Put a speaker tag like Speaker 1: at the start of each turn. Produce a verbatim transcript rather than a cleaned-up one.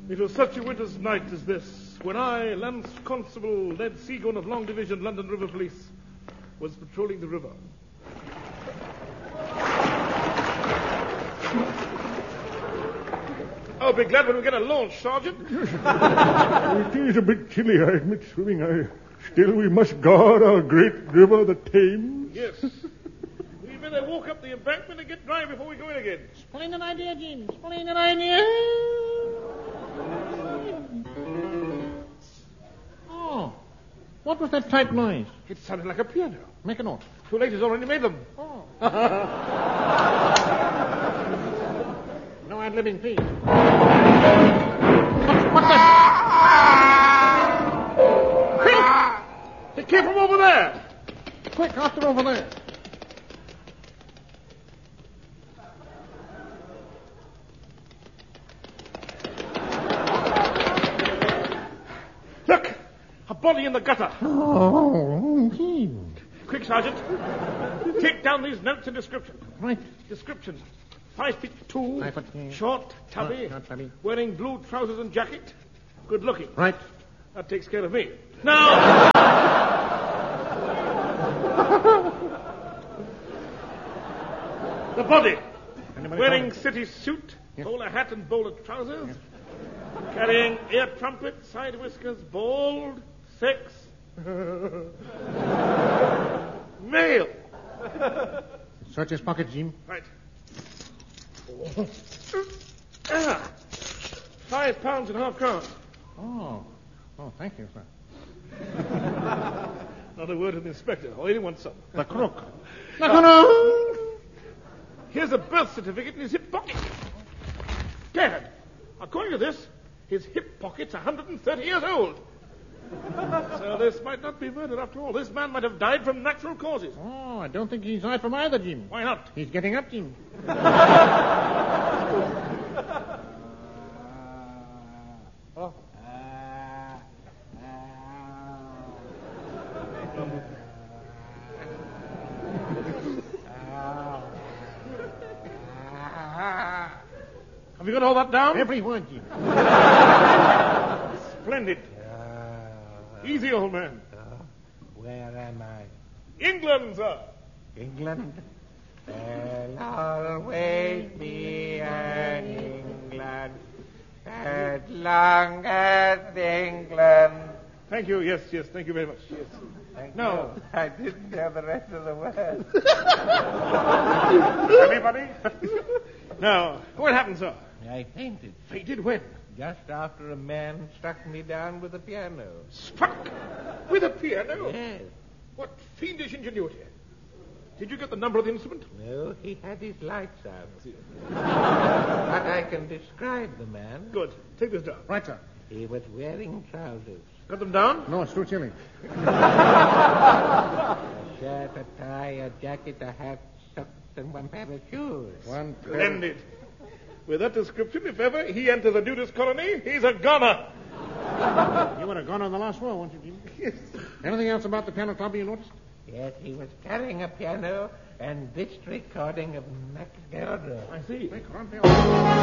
Speaker 1: It was such a winter's night as this when I, Lance Constable Ned Seagon of Long Division, London River Police, was patrolling the river. I'll be glad when we get a launch, Sergeant.
Speaker 2: It is a bit chilly, I admit, swimming. I... Still, we must guard our great river, the Thames.
Speaker 1: Yes. We better walk up the embankment and get dry before we go in again.
Speaker 3: Splendid idea, Jim. Splendid idea. Oh. What was that tight noise?
Speaker 1: It sounded like a piano.
Speaker 3: Make a note.
Speaker 1: Too late, he's already made them.
Speaker 3: Oh. No ad-libbing, please. What, what's that?
Speaker 1: It came from over there.
Speaker 3: Quick, after over there.
Speaker 1: Look! A body in the gutter.
Speaker 3: Oh, Jim.
Speaker 1: Quick, Sergeant. Take down these notes and descriptions.
Speaker 3: Right.
Speaker 1: Descriptions. Five feet two.
Speaker 3: Five foot two.
Speaker 1: Short, tubby.
Speaker 3: Oh, short, tubby.
Speaker 1: Wearing blue trousers and jacket. Good looking.
Speaker 3: Right.
Speaker 1: That takes care of me. Now... the body.
Speaker 3: Anybody
Speaker 1: Wearing
Speaker 3: call it?
Speaker 1: city suit,
Speaker 3: Yes.
Speaker 1: bowler hat and bowler trousers. Yes. Carrying ear trumpet, side whiskers, bald, sex. Male.
Speaker 3: Search his pocket, Jim.
Speaker 1: Right. Ah. Five pounds and half crowns.
Speaker 3: Oh. Oh, thank you, sir.
Speaker 1: Not a word to the inspector. I only want some.
Speaker 3: The crook. No, no, no.
Speaker 1: Here's a birth certificate in his hip pocket. Dad, according to this, his hip pocket's one hundred thirty years old. So this might not be murder after all. This man might have died from natural causes.
Speaker 3: Oh, I don't think he's died from either, Jim.
Speaker 1: Why not?
Speaker 3: He's getting up, Jim.
Speaker 4: Oh.
Speaker 1: Have you got all that down?
Speaker 3: Every word, Jim.
Speaker 1: Splendid.
Speaker 4: Uh,
Speaker 1: Easy, old man.
Speaker 4: uh, where am I?
Speaker 1: England, sir.
Speaker 4: England? There'll always be an England as long as England.
Speaker 1: Thank you. Yes, yes. Thank you very much. Yes.
Speaker 4: Thank
Speaker 1: No.
Speaker 4: you. I didn't have the rest of the words.
Speaker 1: Anybody? No. What happened, sir?
Speaker 4: I fainted
Speaker 1: Fainted when?
Speaker 4: just after a man struck me down with a piano.
Speaker 1: Struck with a piano?
Speaker 4: Yes.
Speaker 1: What fiendish ingenuity. Did you get the number of the instrument?
Speaker 4: No, he had his lights out. But I can describe the man.
Speaker 1: Good. Take this down.
Speaker 3: Right, sir.
Speaker 4: He was wearing trousers.
Speaker 1: Got them down?
Speaker 3: No, it's too chilly.
Speaker 4: A shirt, a tie, a jacket, a hat, socks, and one pair of shoes.
Speaker 3: One.
Speaker 1: Splendid. With that description, if ever he enters a nudist colony, he's a goner.
Speaker 3: You would have gone on the last floor, won't you, Jim?
Speaker 1: Yes.
Speaker 3: Anything else about the piano club you noticed?
Speaker 4: Yes, he was carrying a piano and this recording of Max Gerder.
Speaker 1: I see.
Speaker 3: Quick, run, Bill.